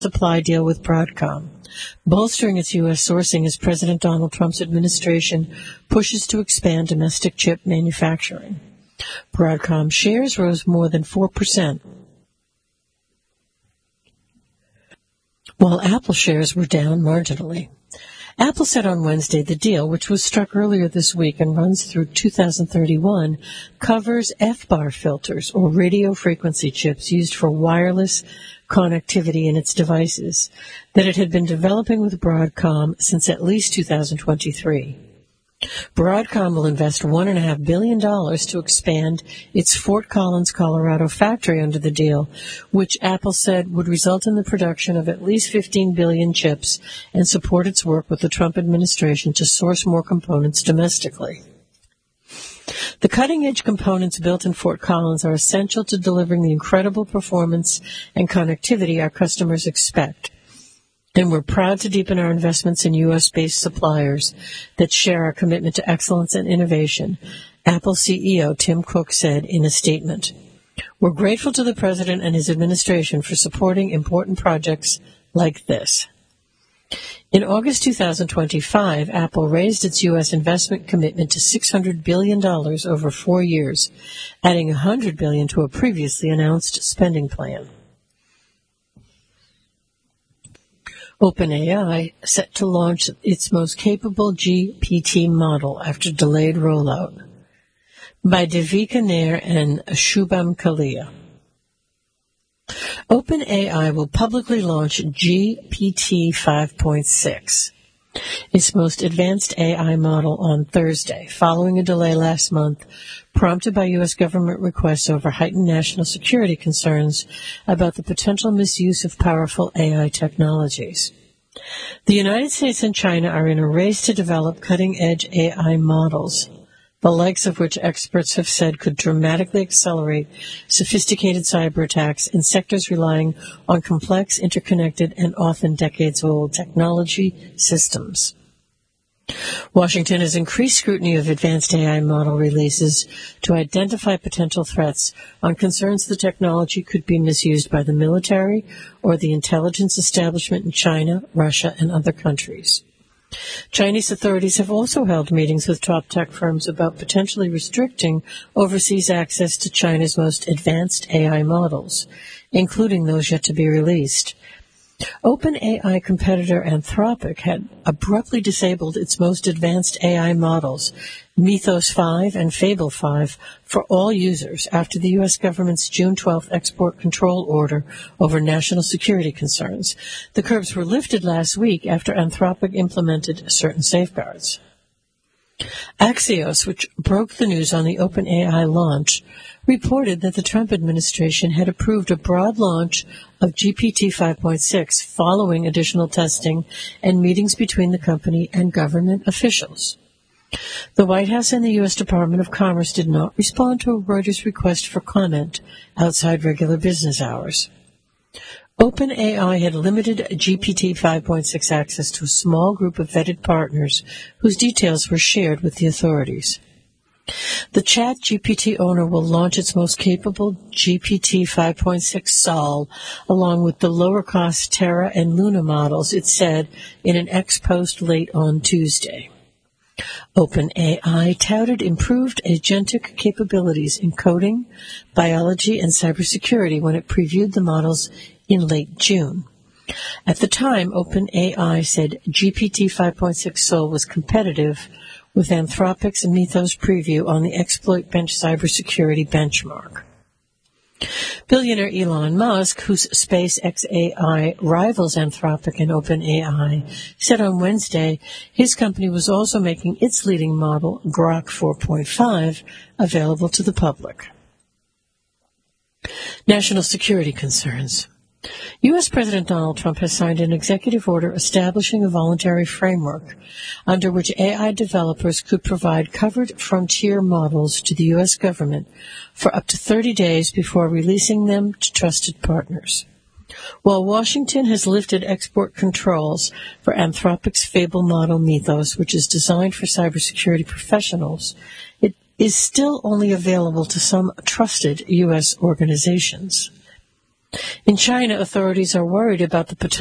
supply deal with Broadcom, bolstering its U.S. sourcing as President Donald Trump's administration pushes to expand domestic chip manufacturing. Broadcom shares rose more than 4%, while Apple shares were down marginally. Apple said on Wednesday the deal, which was struck earlier this week and runs through 2031, covers FBAR filters, or radio frequency chips used for wireless connectivity in its devices, that it had been developing with Broadcom since at least 2023. Broadcom will invest $1.5 billion to expand its Fort Collins, Colorado factory under the deal, which Apple said would result in the production of at least 15 billion chips and support its work with the Trump administration to source more components domestically. The cutting-edge components built in Fort Collins are essential to delivering the incredible performance and connectivity our customers expect. And we're proud to deepen our investments in U.S.-based suppliers that share our commitment to excellence and innovation, Apple CEO Tim Cook said in a statement. We're grateful to the President and his administration for supporting important projects like this. In August 2025, Apple raised its U.S. investment commitment to $600 billion over 4 years, adding $100 billion to a previously announced spending plan. OpenAI set to launch its most capable GPT model after delayed rollout. By Devika Nair and Shubham Kalia. OpenAI will publicly launch GPT 5.6, its most advanced AI model, on Thursday, following a delay last month prompted by U.S. government requests over heightened national security concerns about the potential misuse of powerful AI technologies. The United States and China are in a race to develop cutting-edge AI models, the likes of which experts have said could dramatically accelerate sophisticated cyber attacks in sectors relying on complex, interconnected, and often decades-old technology systems. Washington has increased scrutiny of advanced AI model releases to identify potential threats on concerns the technology could be misused by the military or the intelligence establishment in China, Russia, and other countries. Chinese authorities have also held meetings with top tech firms about potentially restricting overseas access to China's most advanced AI models, including those yet to be released. OpenAI competitor Anthropic had abruptly disabled its most advanced AI models, Mythos 5 and Fable 5, for all users after the U.S. government's June 12th export control order over national security concerns. The curbs were lifted last week after Anthropic implemented certain safeguards. Axios, which broke the news on the OpenAI launch, reported that the Trump administration had approved a broad launch of GPT 5.6 following additional testing and meetings between the company and government officials. The White House and the U.S. Department of Commerce did not respond to a Reuters request for comment outside regular business hours. OpenAI had limited GPT 5.6 access to a small group of vetted partners whose details were shared with the authorities. The ChatGPT owner will launch its most capable GPT 5.6 Sol, along with the lower-cost Terra and Luna models, it said in an ex-post late on Tuesday. OpenAI touted improved agentic capabilities in coding, biology, and cybersecurity when it previewed the models in late June. At the time, OpenAI said GPT 5.6 Sol was competitive with Anthropic's Mythos preview on the Exploit Bench cybersecurity benchmark. Billionaire Elon Musk, whose SpaceX AI rivals Anthropic and OpenAI, said on Wednesday his company was also making its leading model, Grok 4.5, available to the public. National security concerns. U.S. President Donald Trump has signed an executive order establishing a voluntary framework under which AI developers could provide covered frontier models to the U.S. government for up to 30 days before releasing them to trusted partners. While Washington has lifted export controls for Anthropic's Fable model Mythos, which is designed for cybersecurity professionals, it is still only available to some trusted U.S. organizations. In China, authorities are worried about the potential